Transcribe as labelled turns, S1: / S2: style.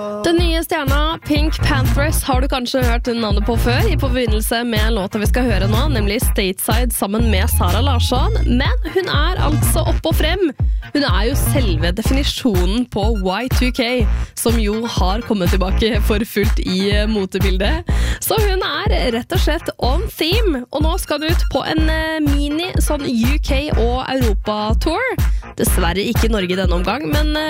S1: Den nye stjerna Pink Panthers har du kanskje hørt navnet på før i forbindelse med låta vi skal høre nå, nemlig Stateside sammen med Sara Larsson. Men hun er altså opp og frem. Hun er jo selve definisjonen på Y2K, som jo har kommet tilbake for fullt i motebildet. Så hun er rett og slett on theme, og nå skal du ut på en mini sånn UK og Europa-tour. Dessverre ikke Norge denne omgang, men